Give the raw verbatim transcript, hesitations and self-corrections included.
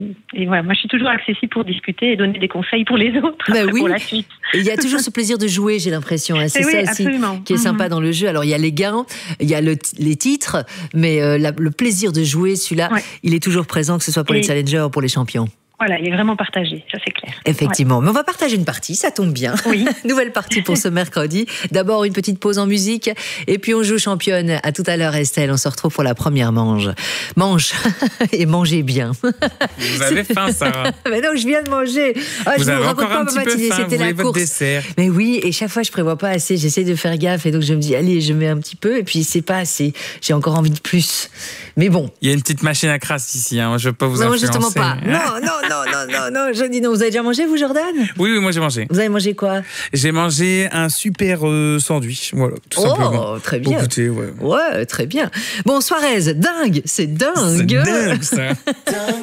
et voilà, moi je suis toujours accessible pour discuter et donner des conseils pour les autres, bah après, oui. pour la suite. Et il y a toujours ce plaisir de jouer, j'ai l'impression. Hein. C'est oui, ça aussi absolument. qui est sympa dans le jeu. Alors il y a les gains, il y a le, les titres, mais euh, la, le plaisir de jouer, celui-là, ouais. il est toujours présent, que ce soit pour et... les challengers ou pour les champions. Voilà, il est vraiment partagé, ça c'est clair. Effectivement, ouais. Mais on va partager une partie, ça tombe bien. Oui. Nouvelle partie pour ce mercredi. D'abord une petite pause en musique, et puis on joue championne. À tout à l'heure, Estelle, on se retrouve pour la première manche. Mange, et mangez bien. Vous avez faim, Sarah? Mais non, je viens de manger. Ah, vous je avez vous encore un petit peu faim, c'était vous la votre course. Dessert. Mais oui, et chaque fois je prévois pas assez, j'essaie de faire gaffe, et donc je me dis, allez, je mets un petit peu, et puis c'est pas assez. J'ai encore envie de plus. Mais bon. Il y a une petite machine à crasse ici, hein. Je ne veux pas vous non, influencer. Non, justement pas. Non, non, non, non, non, non. Je dis non. Vous avez déjà mangé, vous, Jordan? Oui, oui, moi j'ai mangé. Vous avez mangé quoi? J'ai mangé un super euh, sandwich, voilà, tout oh, simplement. Oh, très bien. Pour goûter, ouais. Ouais, très bien. Bon, Suarez, dingue, c'est dingue. C'est dingue, ça.